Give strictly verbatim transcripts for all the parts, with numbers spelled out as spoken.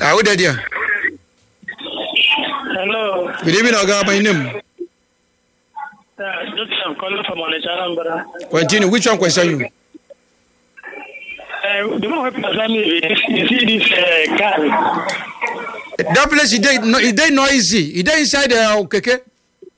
How did you? Hello. Good evening, Oga. My name. Uh, just I'm calling from Onitsha. Continue. Which one question you? Uh, the one who present me is you see this uh, car. That place is there, no, is there noisy? Is there inside the uh, okay? Okay,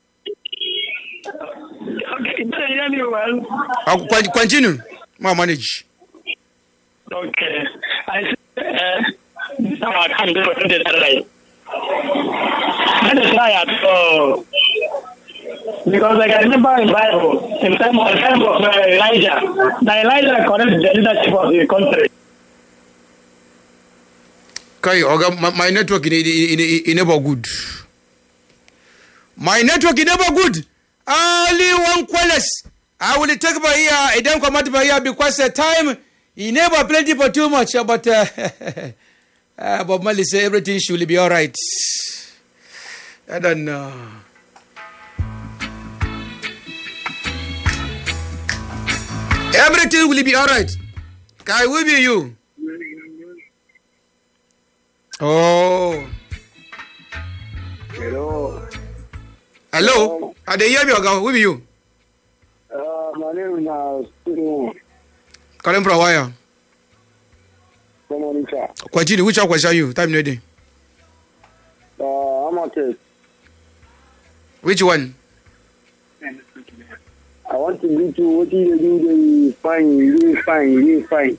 you hear me well. I'll continue. My manage. Okay. I said, uh, I can't do it right. That is why I thought. Because I can remember in the Bible, in time of, time of uh, Elijah, that Elijah corrected the leadership of the country. Okay, Oga, my, my network in in in never good. My network is never good. Only one callers. I will take by here. I don't come out by here because the time he never plenty for too much. But uh, uh, Bob Marley say everything should be all right. I don't know. Everything will be all right. I will be you. Oh. Hello. Hello. Are they hear me? Who are you? Uh, my name is uh, Stephen. Calling from where? From Onitsha. Continue. Which one question you? Time ready. Uh, I'm okay. Which one? I want to meet you. What do you do? The fine, really fine, really fine.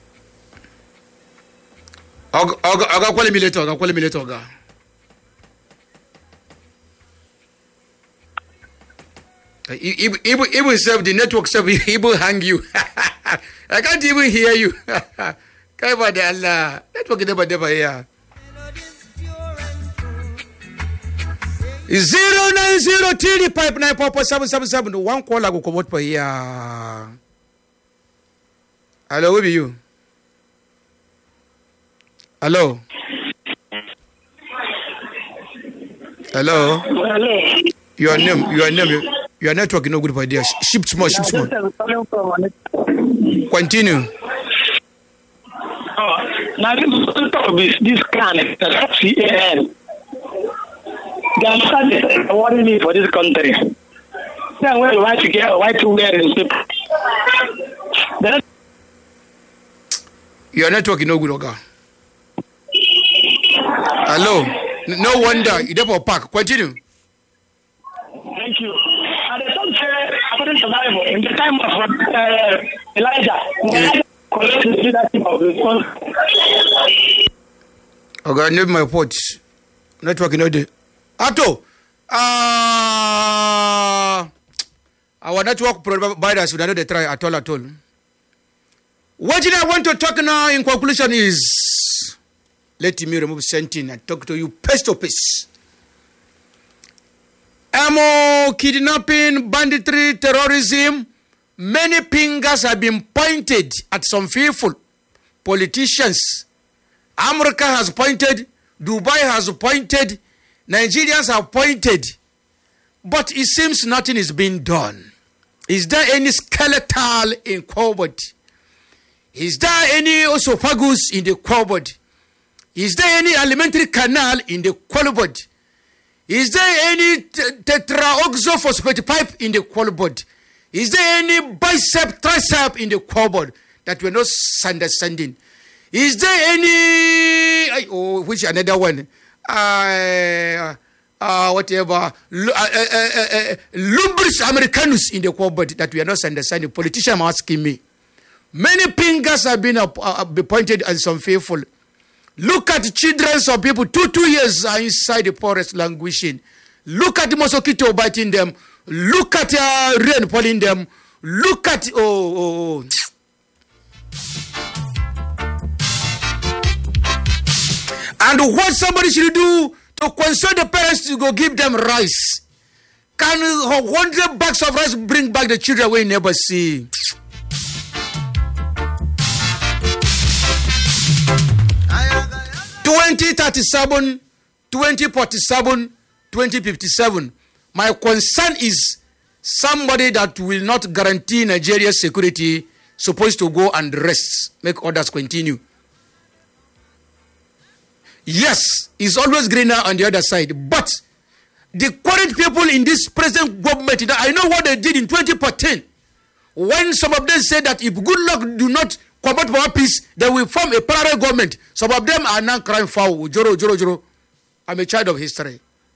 I'll, I'll, I'll call me later. I'll call me later. I'll Even, even, even serve the network serve, even hang you. I can't even hear you. Kaiba de Allah. Network never never hear. Zero nine zero three pipe nine four four seven seven seven. One call I go come out per here. Hello, who be you? Hello. Hello. Hello. Your name. Your name. Your network is no good for ideas. Shift small. Shift small. Continue. Oh, now this this can F C A N. They are starting awarding me for this country. Then where why to get why to wear in people. Then your network is no good, Oga. Hello. No wonder you never park. Continue. Thank you. And the song said, according to the Bible, in the time of uh, Elijah, Elijah collected the leadership of the country. Okay, I need my report. Network is no good. Ato, uh, our network providers will not try at all at all. What I want to talk now in conclusion is, let me remove something and talk to you face to face. Ammo, kidnapping, banditry, terrorism, many fingers have been pointed at some fearful politicians. America has pointed, Dubai has pointed, Nigerians have pointed, but it seems nothing is being done. Is there any skeletal in cupboard? Is there any esophagus in the cupboard? Is there any alimentary canal in the cupboard? Is there any tetraoxophosphate pipe in the cupboard? Is there any bicep, tricep in the cupboard that we're not understanding? Is there any, oh, which another one? Uh, uh, whatever, uh, uh, uh, uh, Lubris Americanus in the cupboard that we are not understanding. Politicians are asking me. Many fingers have been uh, uh, pointed at some faithful. Look at the children of people, two, two years are inside the forest languishing. Look at the mosquito biting them. Look at uh, rain falling them. Look at, oh, oh, oh. And what somebody should do to console the parents to go give them rice. Can one hundred bags of rice bring back the children we never see? twenty thirty-seven, twenty forty-seven, twenty fifty-seven. My concern is somebody that will not guarantee Nigeria's security supposed to go and rest, make others continue. Yes, it's always greener on the other side. But the current people in this present government, I know what they did in twenty fourteen. When some of them said that if good luck do not come out for peace, they will form a parallel government. Some of them are now crying foul. Joro, joro, joro. I'm a child of history.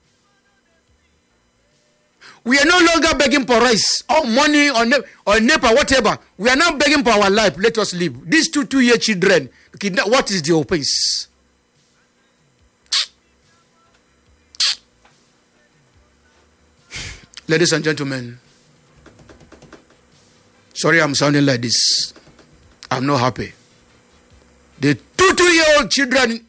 We are no longer begging for rice or money or, ne- or NEPA, whatever. We are now begging for our life. Let us live. These two two-year children, what is the offense? Ladies and gentlemen, sorry I'm sounding like this. I'm not happy. The two two-year-old children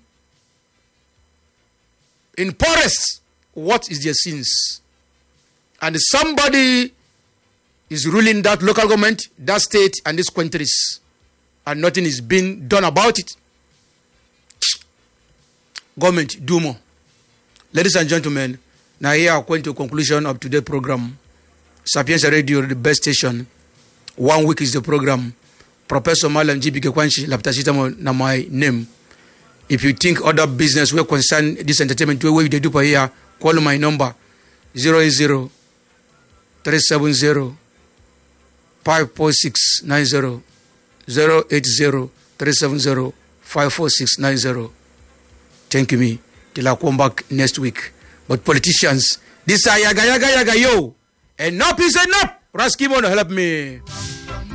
in forests, what is their sins? And somebody is ruling that local government, that state, and these countries, and nothing is being done about it. Government, do more. Ladies and gentlemen, now here I come to the conclusion of today's program. Sapienza Radio, the best station. One week is the program. Professor Malam G B Kekwanshi, Laptashitamo, na my name. If you think other business will concern this entertainment, way they do for here, call my number zero eight zero three seven zero five four six nine zero zero eight zero three seven zero five four six nine zero. Thank you me till I come back next week. But politicians, this is yaga yaga yaga yo. Enough is enough. Raskimo, help me.